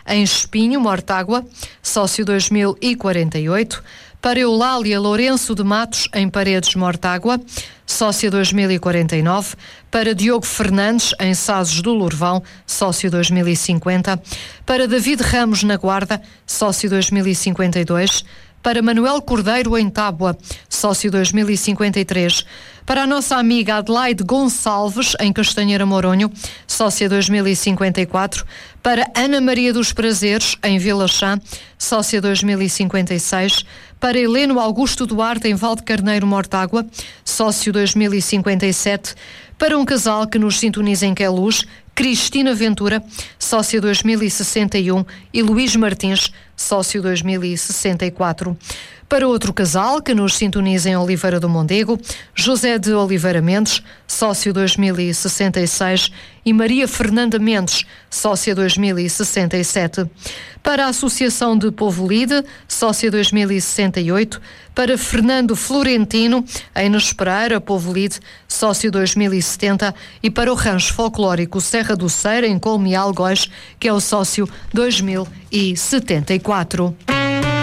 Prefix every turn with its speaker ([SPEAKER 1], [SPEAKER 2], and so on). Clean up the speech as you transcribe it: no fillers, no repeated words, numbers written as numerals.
[SPEAKER 1] em Espinho, Mortágua, sócio 2048. Para Eulália Lourenço de Matos, em Paredes, Mortágua, sócio 2049. Para Diogo Fernandes, em Sazes do Lourvão, sócio 2050. Para David Ramos, na Guarda, sócio 2052. Para Manuel Cordeiro, em Tábua, sócio 2053. Para a nossa amiga Adelaide Gonçalves, em Castanheira Moronho, sócia 2054. Para Ana Maria dos Prazeres, em Vila Chã, sócia 2056. Para Heleno Augusto Duarte, em Valdecarneiro, Mortágua, sócio 2057. Para um casal que nos sintoniza em Queluz, Cristina Ventura, sócia 2061, e Luís Martins, sócio 2064. Para outro casal que nos sintoniza em Oliveira do Mondego, José de Oliveira Mendes, sócio 2066, e Maria Fernanda Mendes, sócia 2067. Para a Associação de Povolide, sócia 2068. Para Fernando Florentino, em Nespereira, Povolide, sócio 2070. E para o Rancho Folclórico Serra do Ceira, em Colmeal, Góis, que é o sócio 2074.